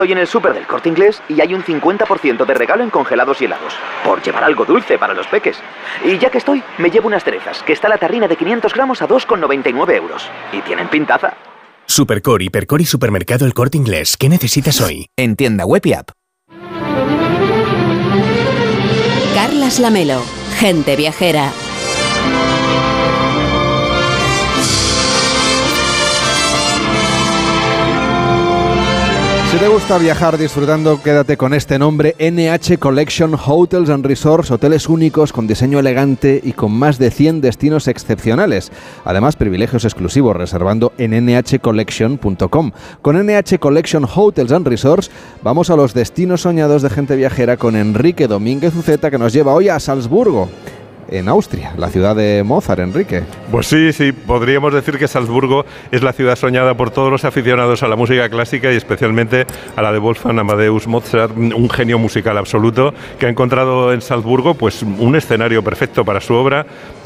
Estoy en el súper del Corte Inglés y hay un 50% de regalo en congelados y helados. Por llevar algo dulce para los peques. Y ya que estoy, me llevo unas cerezas, que está la tarrina de 500 gramos a 2,99 euros. Y tienen pintaza. Supercore, Hipercore y Supermercado El Corte Inglés. ¿Qué necesitas hoy? En tienda web y app. Carlas Lamelo, Gente Viajera. Si te gusta viajar disfrutando, quédate con este nombre: NH Collection Hotels and Resorts, hoteles únicos con diseño elegante y con más de 100 destinos excepcionales. Además, privilegios exclusivos reservando en nhcollection.com. Con NH Collection Hotels and Resorts vamos a los destinos soñados de Gente Viajera con Enrique Domínguez Uceta, que nos lleva hoy a Salzburgo, en Austria, la ciudad de Mozart, Enrique. Pues sí, podríamos decir que Salzburgo es la ciudad soñada por todos los aficionados a la música clásica y especialmente a la de Wolfgang Amadeus Mozart, un genio musical absoluto que ha encontrado en Salzburgo pues un escenario perfecto para su obra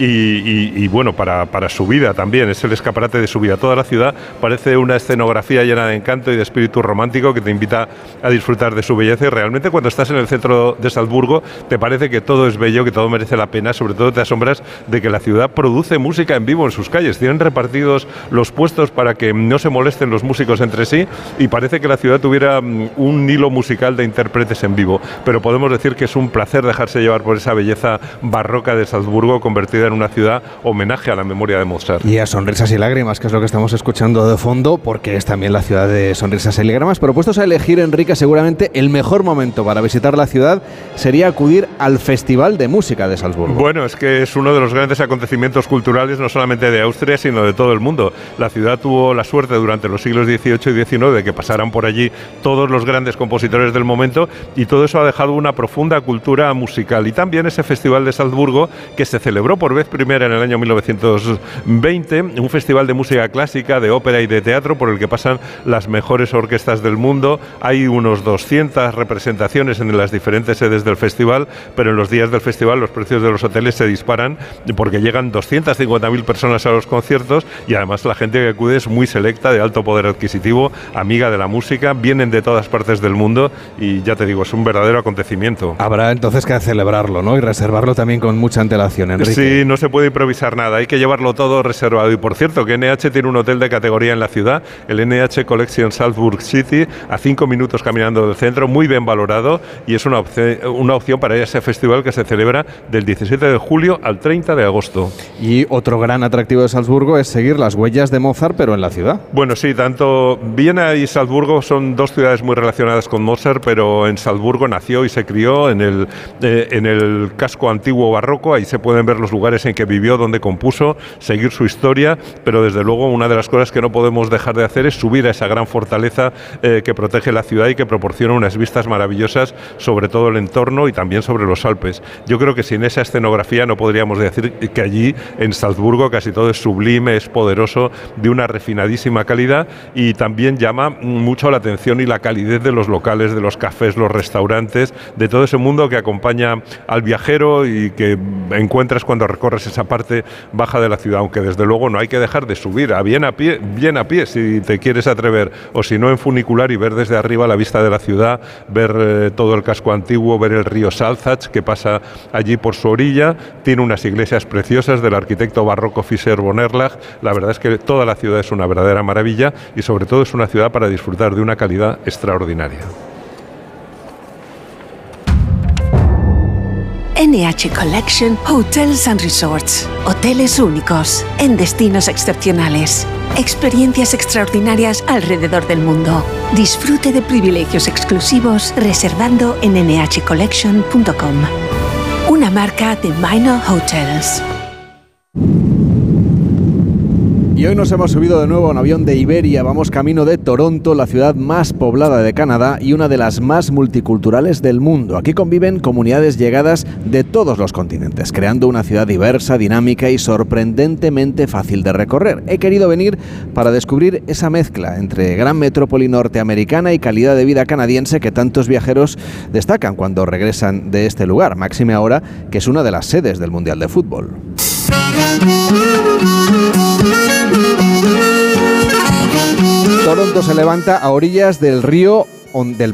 y bueno, para su vida también. Es el escaparate de su vida. Toda la ciudad parece una escenografía llena de encanto y de espíritu romántico que te invita a disfrutar de su belleza, y realmente cuando estás en el centro de Salzburgo te parece que todo es bello, que todo merece la pena. Sobre todo te asombras de que la ciudad produce música en vivo en sus calles. Tienen repartidos los puestos para que no se molesten los músicos entre sí y parece que la ciudad tuviera un hilo musical de intérpretes en vivo. Pero podemos decir que es un placer dejarse llevar por esa belleza barroca de Salzburgo, convertida en una ciudad homenaje a la memoria de Mozart. Y a Sonrisas y Lágrimas, que es lo que estamos escuchando de fondo, porque es también la ciudad de Sonrisas y Lágrimas. Pero puestos a elegir, Enrique, seguramente el mejor momento para visitar la ciudad sería acudir al Festival de Música de Salzburgo. Bueno, es que es uno de los grandes acontecimientos culturales, no solamente de Austria, sino de todo el mundo. La ciudad tuvo la suerte durante los siglos XVIII y XIX de que pasaran por allí todos los grandes compositores del momento, y todo eso ha dejado una profunda cultura musical. Y también ese Festival de Salzburgo, que se celebró por vez primera en el año 1920, un festival de música clásica, de ópera y de teatro, por el que pasan las mejores orquestas del mundo. Hay unos 200 representaciones en las diferentes sedes del festival, pero en los días del festival los precios de los hoteles se disparan porque llegan 250.000 personas a los conciertos, y además la gente que acude es muy selecta, de alto poder adquisitivo, amiga de la música, vienen de todas partes del mundo y ya te digo, es un verdadero acontecimiento. Habrá entonces que celebrarlo, ¿no? Y reservarlo también con mucha antelación, Enrique. Sí, no se puede improvisar nada, hay que llevarlo todo reservado. Y por cierto, que NH tiene un hotel de categoría en la ciudad, el NH Collection Salzburg City, a 5 minutos caminando del centro, muy bien valorado, y es una opción para ir a ese festival que se celebra del 17 de julio al 30 de agosto. Y otro gran atractivo de Salzburgo es seguir las huellas de Mozart, pero en la ciudad. Bueno, sí, tanto Viena y Salzburgo son dos ciudades muy relacionadas con Mozart, pero en Salzburgo nació y se crió en el casco antiguo barroco. Ahí se pueden ver los lugares en que vivió, donde compuso, seguir su historia, pero desde luego una de las cosas que no podemos dejar de hacer es subir a esa gran fortaleza que protege la ciudad y que proporciona unas vistas maravillosas sobre todo el entorno y también sobre los Alpes. Yo creo que sin esa escenografía no podríamos decir que allí en Salzburgo casi todo es sublime, es poderoso, de una refinadísima calidad, y también llama mucho la atención y la calidez de los locales, de los cafés, los restaurantes, de todo ese mundo que acompaña al viajero y que encuentras cuando recorres esa parte baja de la ciudad, aunque desde luego no hay que dejar de subir bien a pie si te quieres atrever, o si no en funicular, y ver desde arriba la vista de la ciudad, ver todo el casco antiguo, ver el río Salzach que pasa allí por su orilla. Tiene unas iglesias preciosas del arquitecto barroco Fischer von Erlach. La verdad es que toda la ciudad es una verdadera maravilla, y sobre todo es una ciudad para disfrutar de una calidad extraordinaria. NH Collection Hotels and Resorts. Hoteles únicos en destinos excepcionales. Experiencias extraordinarias alrededor del mundo. Disfrute de privilegios exclusivos reservando en nhcollection.com. Una marca de Minor Hotels. Y hoy nos hemos subido de nuevo a un avión de Iberia. Vamos camino de Toronto, la ciudad más poblada de Canadá y una de las más multiculturales del mundo. Aquí conviven comunidades llegadas de todos los continentes, creando una ciudad diversa, dinámica y sorprendentemente fácil de recorrer. He querido venir para descubrir esa mezcla entre gran metrópoli norteamericana y calidad de vida canadiense que tantos viajeros destacan cuando regresan de este lugar, máxime ahora que es una de las sedes del Mundial de Fútbol. Toronto se levanta a orillas del río del